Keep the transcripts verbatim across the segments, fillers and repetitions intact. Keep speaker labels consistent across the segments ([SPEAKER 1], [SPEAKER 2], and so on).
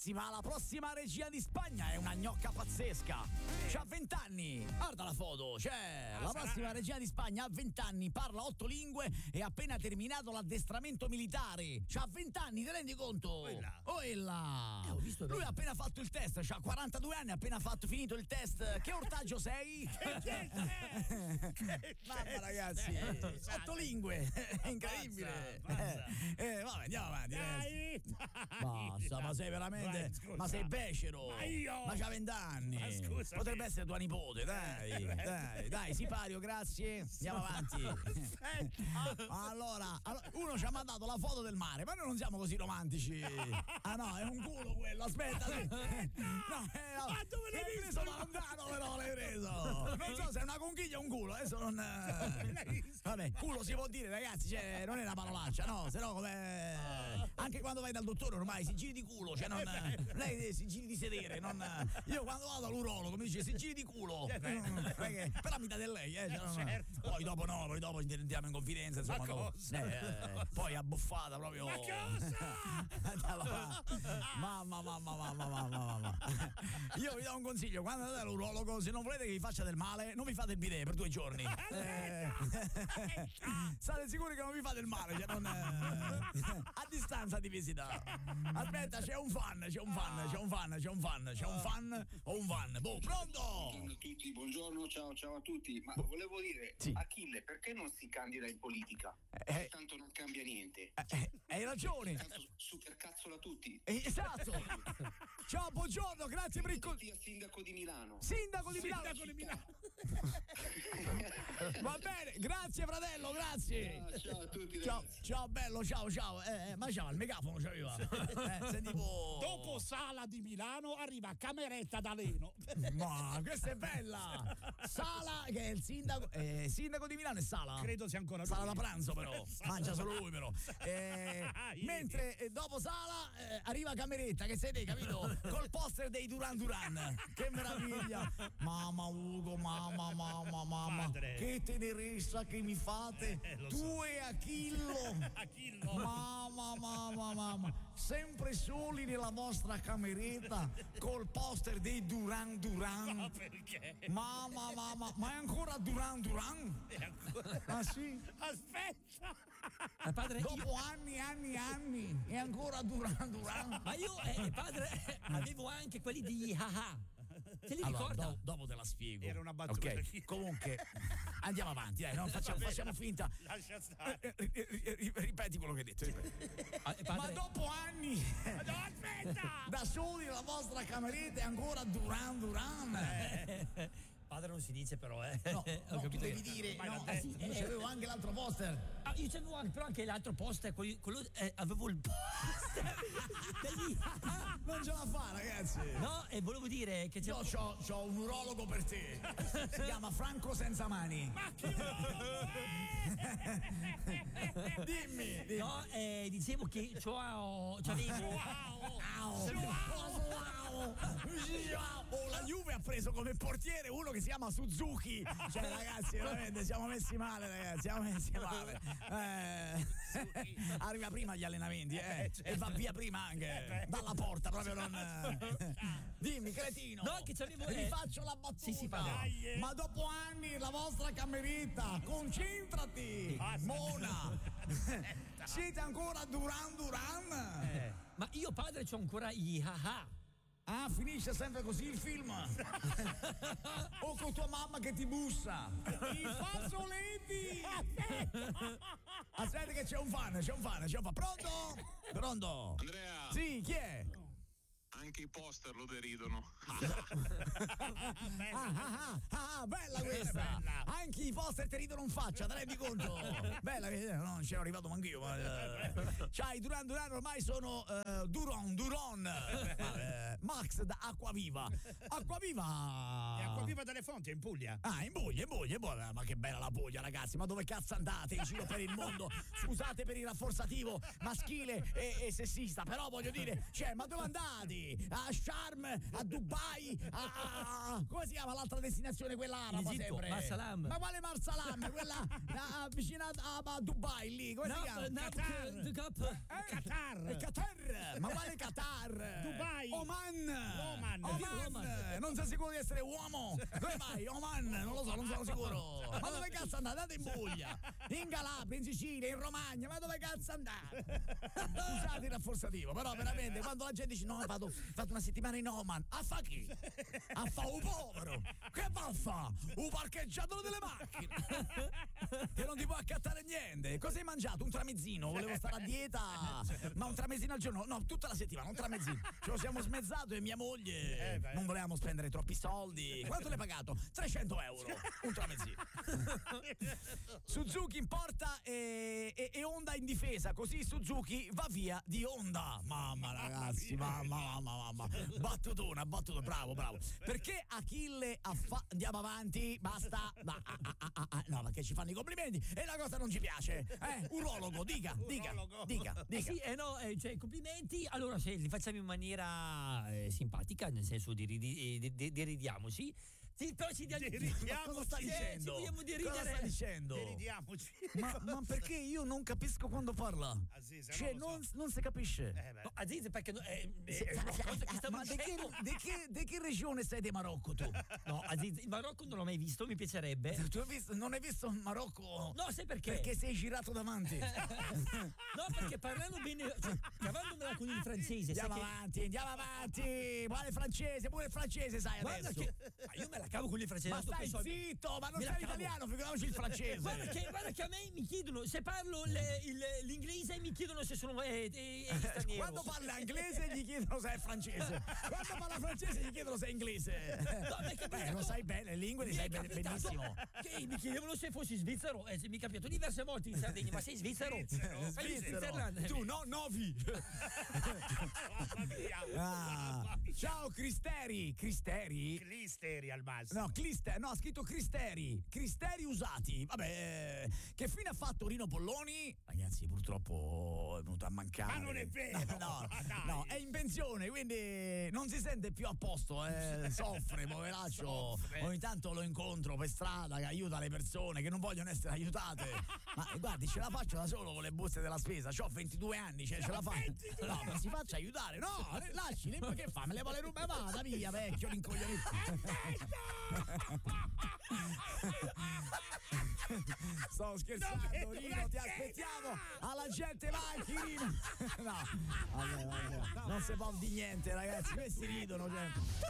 [SPEAKER 1] ragazzi, ma la prossima regia di Spagna è una gnocca pazzesca. C'ha vent'anni. Guarda la foto. Cioè, la prossima regia di Spagna ha vent'anni, parla otto lingue e ha appena terminato l'addestramento militare. C'ha vent'anni, ti rendi conto? Oh, e là.
[SPEAKER 2] Eh, ho visto
[SPEAKER 1] Lui
[SPEAKER 2] bene.
[SPEAKER 1] ha appena fatto il test, c'ha quarantadue anni, ha appena fatto finito il test. Che ortaggio sei? Mamma ragazzi, otto lingue. È incredibile.
[SPEAKER 3] Pazza,
[SPEAKER 1] Eh, vabbè, andiamo avanti.
[SPEAKER 3] Dai,
[SPEAKER 1] Basta, ma sei veramente.
[SPEAKER 3] Vai, scusa.
[SPEAKER 1] Ma sei becero.
[SPEAKER 3] Ma io?
[SPEAKER 1] Ma c'ha vent'anni.
[SPEAKER 3] Ma scusami.
[SPEAKER 1] Potrebbe essere tua nipote, dai. Dai, dai, sipario, grazie. Andiamo avanti. Allora, allora, uno ci ha mandato la foto del mare, ma noi non siamo così romantici. Ah no, è un culo quello, aspetta. No, eh, no.
[SPEAKER 3] Ma dove l'hai
[SPEAKER 1] L'hai
[SPEAKER 3] visto?
[SPEAKER 1] preso da lontano, però l'hai preso. Non so se è una conchiglia o un culo, adesso non. Vabbè, culo si può dire, ragazzi, cioè, non è una parolaccia, no, se no come. Anche quando vai dal dottore ormai si giri di culo, cioè non. Lei si giri di sedere, non. Io quando vado all'urologo mi dice si giri di culo. Perché, però mi date lei, eh. Cioè, non,
[SPEAKER 3] certo.
[SPEAKER 1] Poi dopo no, poi dopo ci entriamo in confidenza, insomma.
[SPEAKER 3] Ma
[SPEAKER 1] dopo,
[SPEAKER 3] cosa?
[SPEAKER 1] eh, eh, poi abbuffata proprio.
[SPEAKER 3] Ma cosa?
[SPEAKER 1] Mamma, mamma, mamma, mamma, mamma. Io vi do un consiglio, quando andate all'urologo, se non volete che vi faccia del male, non vi fate il bidet per due giorni. Eh, state sicuri che non vi fate il male, cioè non, eh, a distanza di visita. Aspetta, c'è un fan, c'è un fan, c'è un fan, c'è un fan, c'è un fan o un fan. Boh, pronto?
[SPEAKER 4] Buongiorno a tutti, buongiorno, ciao ciao a tutti. Ma volevo dire,
[SPEAKER 1] Sì.
[SPEAKER 4] Achille, perché non si candida in politica?
[SPEAKER 1] Eh.
[SPEAKER 4] Tanto non cambia niente.
[SPEAKER 1] Eh, hai ragione.
[SPEAKER 4] Tanto supercazzola tutti.
[SPEAKER 1] Eh, Esatto. Ciao, buongiorno, grazie per il con-
[SPEAKER 4] Sia sindaco di Milano.
[SPEAKER 1] Sindaco di Milano.
[SPEAKER 3] Sindaco di Milano.
[SPEAKER 1] Va bene, grazie fratello, grazie.
[SPEAKER 4] Ciao, ciao a tutti.
[SPEAKER 1] Ciao,
[SPEAKER 4] ragazzi.
[SPEAKER 1] ciao bello, ciao, ciao. Eh, eh, ma c'aveva il megafono, c'aveva. Eh, sentivo.
[SPEAKER 3] Dopo Sala di Milano arriva Cameretta d'Aleno.
[SPEAKER 1] Ma questa è bella. Sala, che è il sindaco. Eh, sindaco di Milano è Sala.
[SPEAKER 3] Credo sia ancora
[SPEAKER 1] Sala
[SPEAKER 3] lui.
[SPEAKER 1] da pranzo, però. Mangia solo lui, però. Eh, mentre eh, dopo Sala eh, arriva Cameretta, che sei te, capito? Col poster dei Duran Duran. Che meraviglia. Mamma Ugo, mamma, mamma, mamma.
[SPEAKER 3] Padre.
[SPEAKER 1] Che tenerezza che mi fate.
[SPEAKER 3] Eh, lo
[SPEAKER 1] tu
[SPEAKER 3] so.
[SPEAKER 1] e Achillo.
[SPEAKER 3] Achillo.
[SPEAKER 1] Mamma, mamma, mamma. Sempre soli nella vostra cameretta col poster dei Duran
[SPEAKER 3] Ma
[SPEAKER 1] Duran.
[SPEAKER 3] perché?
[SPEAKER 1] Mamma, mamma, ma è ancora Duran Duran?
[SPEAKER 3] È ancora-
[SPEAKER 1] Ah sì?
[SPEAKER 3] Aspetta.
[SPEAKER 2] Ma padre, io,
[SPEAKER 1] Dopo anni, anni, anni, è ancora Duran Duran.
[SPEAKER 2] ma io eh, padre, eh, avevo anche quelli di Haha. Te li
[SPEAKER 1] Allora,
[SPEAKER 2] ricorda?
[SPEAKER 1] do- dopo te la spiego.
[SPEAKER 3] Era una battuta.
[SPEAKER 1] Ok, comunque andiamo avanti, dai, non facciamo, facciamo finta.
[SPEAKER 3] Lascia stare.
[SPEAKER 1] Eh, eh, eh, eh, Ripeti quello che hai detto. ripeti.
[SPEAKER 2] Ah, eh,
[SPEAKER 1] Ma
[SPEAKER 2] padre,
[SPEAKER 1] dopo anni
[SPEAKER 3] No, aspetta.
[SPEAKER 1] da soli nella vostra cameretta è ancora Duran Duran.
[SPEAKER 2] padre non si dice però, eh.
[SPEAKER 1] No,
[SPEAKER 2] Ho
[SPEAKER 1] no, tu
[SPEAKER 2] capito
[SPEAKER 1] devi
[SPEAKER 2] io.
[SPEAKER 1] dire,
[SPEAKER 3] Ma
[SPEAKER 1] no,
[SPEAKER 3] l'ha
[SPEAKER 1] eh, sì,
[SPEAKER 3] detto.
[SPEAKER 1] io c'avevo anche l'altro poster.
[SPEAKER 2] Ah, io c'avevo anche, però anche l'altro poster, quello, quello eh, avevo il poster degli Haha.
[SPEAKER 1] Non ce la fa, ragazzi.
[SPEAKER 2] No, e volevo dire che c'è.
[SPEAKER 1] Io c'ho, c'ho un urologo per te. Si chiama Franco Senza Mani.
[SPEAKER 3] Ma che roba è?
[SPEAKER 1] Dimmi, dimmi.
[SPEAKER 2] No, eh, dicevo che c'ho, c'avevo.
[SPEAKER 3] Wow.
[SPEAKER 1] Au. Au. Oh, la Juve ha preso come portiere uno che si chiama Suzuki. Cioè, ragazzi, veramente siamo messi male, ragazzi. Siamo messi male. Eh, arriva prima agli allenamenti, eh, e va via prima anche. Dalla porta, proprio non. Dimmi, cretino.
[SPEAKER 2] No, che c'avevo-
[SPEAKER 1] Ti
[SPEAKER 2] eh.
[SPEAKER 1] faccio la battuta.
[SPEAKER 2] Sì, sì, padre.
[SPEAKER 3] Dai, eh.
[SPEAKER 1] Ma dopo anni la vostra cameretta, concentrati,
[SPEAKER 3] Ah, sì.
[SPEAKER 1] Mona. Siete ancora Duran Duran?
[SPEAKER 2] Eh, ma io padre c'ho ancora i Haha.
[SPEAKER 1] Ah, finisce sempre così il film? O con tua mamma che ti bussa? I fazzoletti! Aspetta che c'è un fan, c'è un fan, c'è un fan. Pronto? Pronto?
[SPEAKER 5] Andrea,
[SPEAKER 1] Sì, chi è?
[SPEAKER 5] anche i poster lo deridono.
[SPEAKER 1] Ah, ah, ah, ah, bella questa!
[SPEAKER 3] bella.
[SPEAKER 1] Anche i poster ti ridono in faccia, te rendi conto? Bella, che no, non c'ero arrivato manch'io, ma. Eh. Cioè, i Duran Duran ormai sono eh, Duron, Duron. Eh, Max da Acquaviva. Acquaviva!
[SPEAKER 3] E Acquaviva dalle Fonti è in Puglia.
[SPEAKER 1] Ah, in Puglia, in Puglia, in Puglia. Ma che bella la Puglia, ragazzi, ma dove cazzo andate in giro per il mondo? Scusate per il rafforzativo maschile e, e sessista, però voglio dire, cioè, ma dove andate? A Sharm, a Dubai, a, a- come si chiama l'altra destinazione, quella araba
[SPEAKER 2] Egitto,
[SPEAKER 1] sempre?
[SPEAKER 2] Marsalam.
[SPEAKER 1] Ma quale Marsalam? Quella a, vicino a, a Dubai lì, come si chiama?
[SPEAKER 2] No,
[SPEAKER 3] Qatar.
[SPEAKER 2] the cup.
[SPEAKER 1] Eh?
[SPEAKER 3] Qatar.
[SPEAKER 1] Eh, Qatar, Ma quale Qatar?
[SPEAKER 3] Dubai.
[SPEAKER 1] Oman.
[SPEAKER 3] Oman.
[SPEAKER 1] Oman. Non sei sicuro di essere uomo? Dove vai? Oman? Non lo so, non sono sicuro. Ma dove cazzo andate? Andate in Puglia, in Calabria, in Sicilia, in Romagna. Ma dove cazzo andate? Usate il rafforzativo, però veramente quando la gente dice no, vado, vado una settimana in Oman, a fa chi? A fa un povero. Che va a fa? Un parcheggiatore delle macchine. Che non ti può accattare niente. Cosa hai mangiato? Un tramezzino? Volevo stare a dieta, ma un tramezzino al giorno? No, tutta la settimana, un tramezzino. Ce lo siamo smezzato e mia moglie non volevamo spendere troppi soldi. Quanto l'hai pagato? trecento euro. Un tramezzino. Suzuki in porta e, e, e Honda in difesa, così Suzuki va via di Honda. Mamma ragazzi, mamma, mamma, mamma. Battutona, battuto, bravo, bravo. Perché Achille affa- andiamo avanti, basta. Ma, ah, ah, ah, ah, no, perché ci fanno i complimenti e la cosa non ci piace. Eh, urologo, dica, dica, dica, dica.
[SPEAKER 2] Sì, eh no, eh, cioè complimenti. Allora, se li facciamo in maniera eh, simpatica, nel senso di, ridi- di, di, di ridiamoci. Sì, però ci diamo.
[SPEAKER 1] Ma cosa sta dicendo?
[SPEAKER 2] Ci vogliamo di
[SPEAKER 1] Cosa
[SPEAKER 2] ridere.
[SPEAKER 1] sta dicendo?
[SPEAKER 3] Deridiamoci.
[SPEAKER 1] Ma, ma perché io non capisco quando parla?
[SPEAKER 3] Aziz,
[SPEAKER 1] Cioè,
[SPEAKER 3] non lo so.
[SPEAKER 1] non, non si capisce.
[SPEAKER 3] Eh, beh.
[SPEAKER 2] No, Aziz, perché eh, eh,
[SPEAKER 1] Sì,
[SPEAKER 2] è una cosa che stiamo
[SPEAKER 1] ma di che,
[SPEAKER 2] dicendo.
[SPEAKER 1] di, che, di che regione sei di Marocco tu?
[SPEAKER 2] No, Aziz, il Marocco non l'ho mai visto, mi piacerebbe.
[SPEAKER 1] Tu hai visto, non hai visto il Marocco?
[SPEAKER 2] No, sai perché?
[SPEAKER 1] Perché sei girato davanti.
[SPEAKER 2] No, perché parlando bene, cioè, cavandomela con il francese. sai
[SPEAKER 1] Andiamo
[SPEAKER 2] che-
[SPEAKER 1] avanti, andiamo avanti. Quale francese? Pure il francese sai
[SPEAKER 2] Guarda
[SPEAKER 1] adesso.
[SPEAKER 2] che ma io me la cavo con il francese.
[SPEAKER 1] Ma
[SPEAKER 2] non sto
[SPEAKER 1] stai
[SPEAKER 2] pensando-
[SPEAKER 1] zitto, ma non
[SPEAKER 2] Me la
[SPEAKER 1] sei
[SPEAKER 2] cavo.
[SPEAKER 1] italiano, figuriamoci il francese.
[SPEAKER 2] Guarda che, guarda che a me mi chiedono se parlo le- il- l'inglese mi chiedono se sono eh, eh, eh, straniero.
[SPEAKER 1] Quando parla inglese gli chiedono se è francese. Quando parla francese gli chiedono se è inglese.
[SPEAKER 2] No, mi è capitato-
[SPEAKER 1] Beh, lo sai bene, le lingue le
[SPEAKER 2] Mi è
[SPEAKER 1] sai bene-
[SPEAKER 2] capitato
[SPEAKER 1] benissimo.
[SPEAKER 2] Che mi chiedevano se fossi svizzero e mi è capitato diverse volte in Sardegna, ma sei svizzero?
[SPEAKER 3] Svizzero,
[SPEAKER 2] Sei in
[SPEAKER 1] Svizzero.
[SPEAKER 2] Svizzerland?
[SPEAKER 1] Tu no, Novi.
[SPEAKER 3] Mamma mia.
[SPEAKER 1] Ah. Ciao Cristeri, Cristeri?
[SPEAKER 3] Clisteri al massimo.
[SPEAKER 1] No, Clister, no, ha scritto Cristeri. Cristeri usati. Vabbè, che fine ha fatto Rino Polloni? Ragazzi, purtroppo è venuto a mancare.
[SPEAKER 3] Ma non è vero!
[SPEAKER 1] No, no,
[SPEAKER 3] Ma dai.
[SPEAKER 1] no, è in pensione, quindi non si sente più a posto, eh. Soffre, poveraccio.
[SPEAKER 3] Soffre.
[SPEAKER 1] Ogni tanto lo incontro per strada che aiuta le persone che non vogliono essere aiutate. Ma guardi, ce la faccio da solo con le buste della spesa. C'ho ventidue anni, cioè, ce la faccio. No, ma si faccia aiutare. No, lasci, le- che fa? Me le vuole rubare? Vada via, vecchio, rincoglionito. Sto scherzando,
[SPEAKER 3] vedo
[SPEAKER 1] Rino,
[SPEAKER 3] la
[SPEAKER 1] ti
[SPEAKER 3] testa!
[SPEAKER 1] aspettiamo alla gente Vanchi, Rino. No, vabbè, vabbè, non si può di niente, ragazzi, questi ridono, cioè.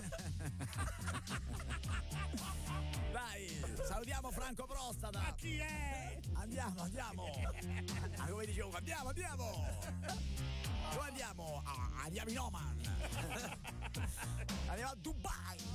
[SPEAKER 1] Dai, salutiamo Franco Prostata.
[SPEAKER 3] Ma chi è?
[SPEAKER 1] Andiamo, andiamo. Ah, come dicevo, andiamo, andiamo. Dove andiamo? Ah, andiamo in Oman. Andiamo a Dubai.